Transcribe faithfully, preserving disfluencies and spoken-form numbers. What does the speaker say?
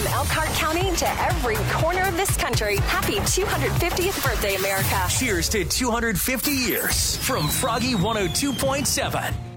From Elkhart County to every corner of this country, happy two hundred fiftieth birthday, America. Cheers to two hundred fifty years from Froggy one oh two point seven.